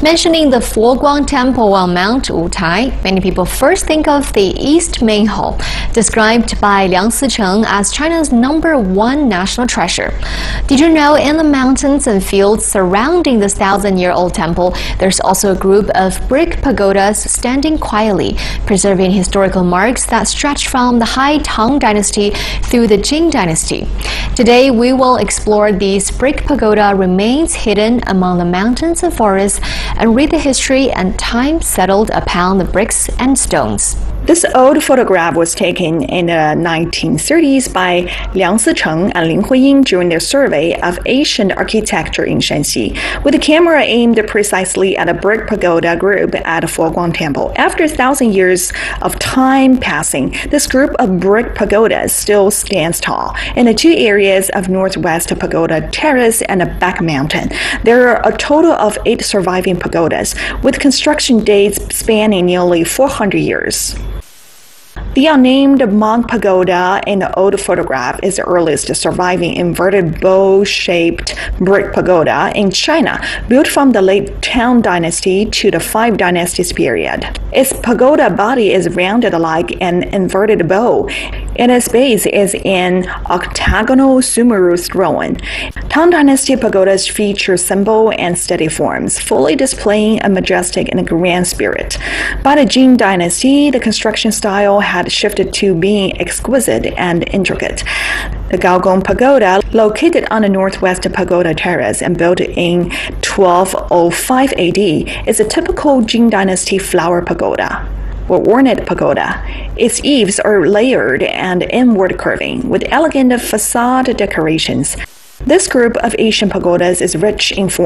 Mentioning the Foguang Temple on Mount Wutai, many people first think of the East Main Hall, described by Liang Sicheng as China's #1 national treasure. Did you know in the mountains and fields surrounding this 1,000-year-old temple, there's also a group of brick pagodas standing quietly, preserving historical marks that stretch from the Hai Tang Dynasty through the Jing Dynasty. Today, we will explore these brick pagoda remains hidden among the mountains and forests and read the history and time settled upon the bricks and stones. This old photograph was taken in the 1930s by Liang Sicheng and Lin Huiying during their survey of ancient architecture in Shanxi, with the camera aimed precisely at a brick pagoda group at Foguang Temple. After 1,000 years of time passing, this group of brick pagodas still stands tall in the two areas of Northwest Pagoda Terrace and the Back Mountain. There are a total of 8 surviving pagodas, with construction dates spanning nearly 400 years. The unnamed monk pagoda in the old photograph is the earliest surviving inverted bow-shaped brick pagoda in China, built from the late Tang Dynasty to the Five Dynasties period. Its pagoda body is rounded like an inverted bow, and its base is an octagonal Sumeru throne. Tang Dynasty pagodas feature simple and steady forms, fully displaying a majestic and grand spirit. By the Jing Dynasty, the construction style had shifted to being exquisite and intricate. The Gaogong Pagoda, located on the Northwest Pagoda Terrace and built in 1205 AD, is a typical Jing Dynasty flower pagoda, or ornate pagoda. Its eaves are layered and inward curving, with elegant facade decorations. This group of Asian pagodas is rich in form